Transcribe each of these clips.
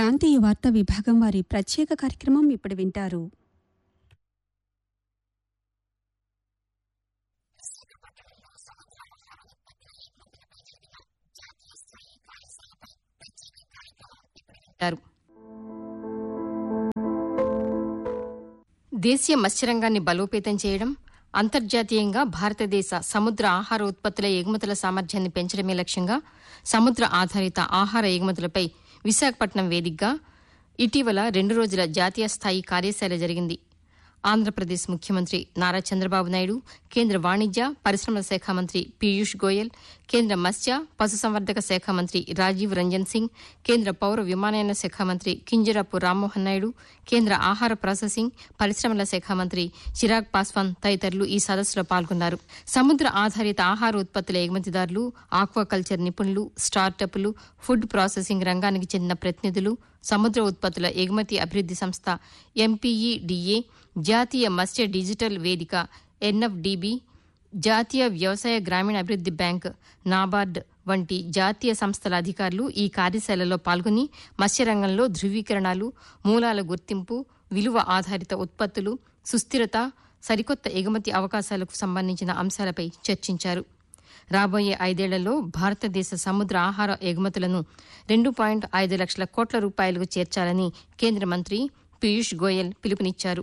ప్రాంతీయ వార్తా విభాగం వారి ప్రత్యేక కార్యక్రమం ఇప్పుడు వింటారు. దేశీయ మత్స్యరంగాన్ని బలోపేతం చేయడం, అంతర్జాతీయంగా భారతదేశ సముద్ర ఆహార ఉత్పత్తుల ఎగుమతుల సామర్థ్యాన్ని పెంచడమే లక్ష్యంగా సముద్ర ఆధారిత ఆహార ఎగుమతులపై విశాఖపట్నం వేదికగా ఇటీవల 2 రోజుల జాతీయ స్థాయి కార్యశాల జరిగింది. ఆంధ్రప్రదేశ్ ముఖ్యమంత్రి నారా చంద్రబాబు నాయుడు, కేంద్ర వాణిజ్య పరిశ్రమల శాఖ మంత్రి పీయూష్ గోయల్, కేంద్ర మత్స్య పశుసంవర్ధక శాఖ మంత్రి రాజీవ్ రంజన్ సింగ్, కేంద్ర పౌర విమానయాన శాఖ మంత్రి కింజరాపు రామ్మోహన్ నాయుడు, కేంద్ర ఆహార ప్రాసెసింగ్ పరిశ్రమల శాఖ మంత్రి చిరాగ్ పాస్వాన్ తదితరులు ఈ సదస్సులో పాల్గొన్నారు. సముద్ర ఆధారిత ఆహార ఉత్పత్తుల ఎగుమతిదారులు, ఆక్వాకల్చర్ నిపుణులు, స్టార్టప్లు, ఫుడ్ ప్రాసెసింగ్ రంగానికి చెందిన ప్రతినిధులు, సముద్ర ఉత్పత్తుల ఎగుమతి అభివృద్ది సంస్థ ఎంపీఈడీఏ, జాతీయ మత్స్య డిజిటల్ వేదిక ఎన్ఎఫ్డిబి, జాతీయ వ్యవసాయ గ్రామీణ అభివృద్ది బ్యాంక్ నాబార్డ్ వంటి జాతీయ సంస్థల అధికారులు ఈ కార్యశాలలో పాల్గొని మత్స్యరంగంలో ధృవీకరణలు, మూలాల గుర్తింపు, విలువ ఆధారిత ఉత్పత్తులు, సుస్థిరత, సరికొత్త ఎగుమతి అవకాశాలకు సంబంధించిన అంశాలపై చర్చించారు. రాబోయే 5 ఏళ్లలో భారతదేశ సముద్ర ఆహార ఎగుమతులను 2.5 లక్షల కోట్ల రూపాయలకు చేర్చాలని కేంద్ర మంత్రి పీయూష్ గోయల్ పిలుపునిచ్చారు.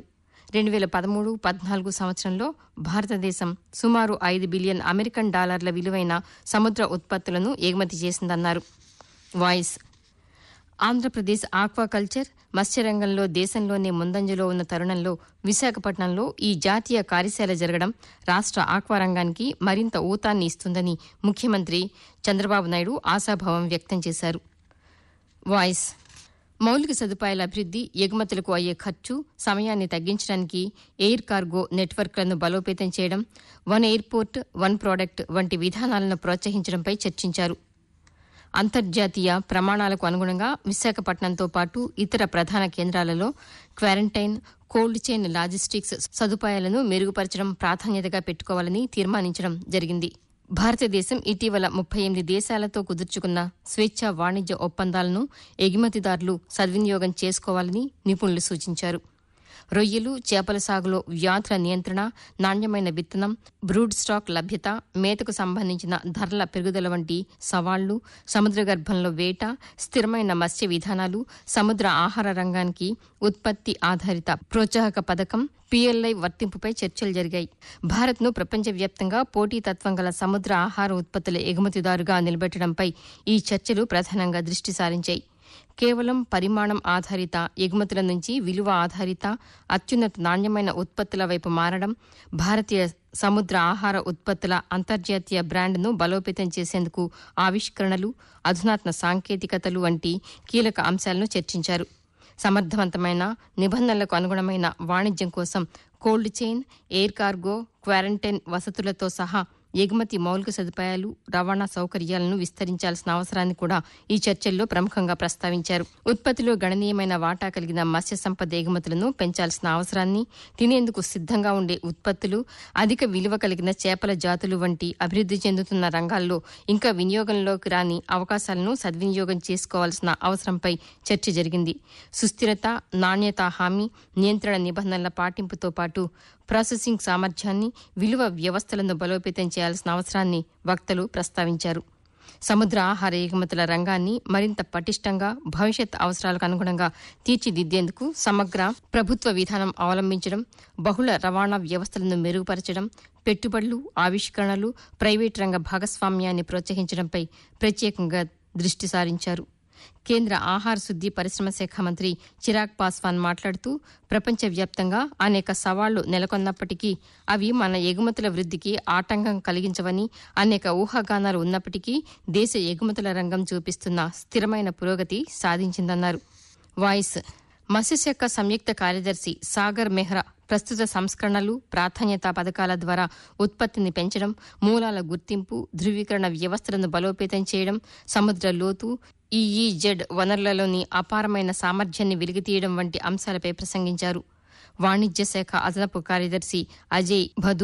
2013-14 సంవత్సరంలో భారతదేశం సుమారు 5 బిలియన్ అమెరికన్ డాలర్ల విలువైన సముద్ర ఉత్పత్తులను ఎగుమతి చేసిందన్నారు. వాయిస్ ఆంధ్రప్రదేశ్ ఆక్వాకల్చర్ మత్స్యరంగంలో దేశంలోనే ముందంజలో ఉన్న తరుణంలో విశాఖపట్నంలో ఈ జాతీయ కార్యశాల జరగడం రాష్ట్ర ఆక్వా రంగానికి మరింత ఊతాన్ని ఇస్తుందని ముఖ్యమంత్రి చంద్రబాబు నాయుడు ఆశాభావం వ్యక్తం చేశారు. వాయిస్ మౌలిక సదుపాయాల అభివృద్ది, ఎగుమతులకు అయ్యే ఖర్చు, సమయాన్ని తగ్గించడానికి ఎయిర్ కార్గో నెట్వర్క్లను బలోపేతం చేయడం, వన్ ఎయిర్పోర్ట్ వన్ ప్రోడక్ట్ వంటి విధానాలను ప్రోత్సహించడంపై చర్చించారు. అంతర్జాతీయ ప్రమాణాలకు అనుగుణంగా విశాఖపట్నంతో పాటు ఇతర ప్రధాన కేంద్రాలలో క్వారంటైన్, కోల్డ్ చైన్ లాజిస్టిక్స్ సదుపాయాలను మెరుగుపరచడం ప్రాధాన్యతగా పెట్టుకోవాలని తీర్మానించడం జరిగింది. భారతదేశం ఇటీవల 38 దేశాలతో కుదుర్చుకున్న స్వేచ్ఛా వాణిజ్య ఒప్పందాలను ఎగుమతిదారులు సద్వినియోగం చేసుకోవాలని నిపుణులు సూచించారు. రొయ్యలు, చేపల సాగులో వ్యాధుల నియంత్రణ, నాణ్యమైన విత్తనం, బ్రూడ్ స్టాక్ లభ్యత, మేతకు సంబంధించిన ధరల పెరుగుదల వంటి సవాళ్లు, సముద్ర గర్భంలో వేట, స్థిరమైన మత్స్య విధానాలు, సముద్ర ఆహార రంగానికి ఉత్పత్తి ఆధారిత ప్రోత్సాహక పథకం పీఎల్ఐ వర్తింపుపై చర్చలు జరిగాయి. భారత్ను ప్రపంచవ్యాప్తంగా పోటీతత్వం గల సముద్ర ఆహార ఉత్పత్తుల ఎగుమతిదారుగా నిలబెట్టడంపై ఈ చర్చలు ప్రధానంగా దృష్టి సారించాయి. కేవలం పరిమాణం ఆధారిత ఎగుమతుల నుంచి విలువ ఆధారిత అత్యున్నత నాణ్యమైన ఉత్పత్తుల వైపు మారడం, భారతీయ సముద్ర ఆహార ఉత్పత్తుల అంతర్జాతీయ బ్రాండ్ను బలోపేతం చేసేందుకు ఆవిష్కరణలు, అధునాతన సాంకేతికతలు వంటి కీలక అంశాలను చర్చించారు. సమర్థవంతమైన, నిబంధనలకు అనుగుణమైన వాణిజ్యం కోసం cold chain, air cargo, quarantine వసతులతో సహా ఎగుమతి మౌలిక సదుపాయాలు, రవాణా సౌకర్యాలను విస్తరించాల్సిన అవసరాన్ని కూడా ఈ చర్చల్లో ప్రముఖంగా ప్రస్తావించారు. ఉత్పత్తిలో గణనీయమైన వాటా కలిగిన మత్స్య సంపద ఎగుమతులను పెంచాల్సిన అవసరాన్ని, తినేందుకు సిద్ధంగా ఉండే ఉత్పత్తులు, అధిక విలువ కలిగిన చేపల జాతులు వంటి అభివృద్ది చెందుతున్న రంగాల్లో ఇంకా వినియోగంలోకి రాని అవకాశాలను సద్వినియోగం చేసుకోవాల్సిన అవసరంపై చర్చ జరిగింది. సుస్థిరత, నాణ్యత హామీ, నియంత్రణ నిబంధనల పాటింపుతో పాటు ప్రాసెసింగ్ సామర్థ్యాన్ని, విలువ వ్యవస్థలను బలోపేతం చేయాల్సిన అవసరాన్ని వక్తలు ప్రస్తావించారు. సముద్ర ఆహార ఎగుమతుల రంగాన్ని మరింత పటిష్టంగా, భవిష్యత్ అవసరాలకు అనుగుణంగా తీర్చిదిద్దేందుకు సమగ్ర ప్రభుత్వ విధానం అవలంబించడం, బహుళ రవాణా వ్యవస్థలను మెరుగుపరచడం, పెట్టుబడులు, ఆవిష్కరణలు, ప్రైవేటు రంగ భాగస్వామ్యాన్ని ప్రోత్సహించడంపై ప్రత్యేకంగా దృష్టి సారించారు. కేంద్ర ఆహార శుద్ది పరిశ్రమ శాఖ మంత్రి చిరాగ్ పాస్వాన్ మాట్లాడుతూ, ప్రపంచవ్యాప్తంగా అనేక సవాళ్లు నెలకొన్నప్పటికీ అవి మన ఎగుమతుల వృద్దికి ఆటంకం కలిగించవని, అనేక ఊహాగానాలు ఉన్నప్పటికీ దేశ ఎగుమతుల రంగం చూపిస్తున్న స్థిరమైన పురోగతి సాధించిందన్నారు. వాయిస్ మత్స్యశాఖ సంయుక్త కార్యదర్శి సాగర్ మెహ్రా ప్రస్తుత సంస్కరణలు, ప్రాధాన్యతా పథకాల ద్వారా ఉత్పత్తిని పెంచడం, మూలాల గుర్తింపు, ధృవీకరణ వ్యవస్థలను బలోపేతం చేయడం, సముద్ర లోతు, ఈఈజెడ్ వనరులలోని అపారమైన సామర్థ్యాన్ని వెలికితీయడం వంటి అంశాలపై ప్రసంగించారు. వాణిజ్య శాఖ అదనపు కార్యదర్శి అజయ్ భదు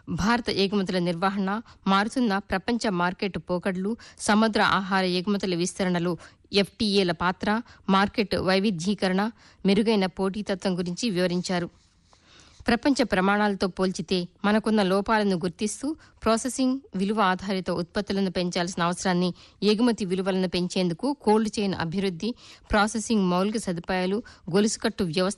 భారత ఎగుమతుల నిర్వహణ, మారుతున్న ప్రపంచ మార్కెట్ పోకడలు, సముద్ర ఆహార ఎగుమతుల విస్తరణలో ఎఫ్టీఏల పాత్ర, మార్కెట్ వైవిధ్యీకరణ, మెరుగైన పోటీతత్వం గురించి వివరించారు. ప్రపంచ ప్రమాణాలతో పోల్చితే మనకున్న లోపాలను గుర్తిస్తూ ప్రాసెసింగ్, విలువ ఆధారిత ఉత్పత్తులను పెంచాల్సిన అవసరాన్ని, ఎగుమతి విలువలను పెంచేందుకు కోల్డ్ చైన్ అభివృద్ది, ప్రాసెసింగ్ మౌలిక సదుపాయాలు, గొలుసుకట్టు వ్యవస్థ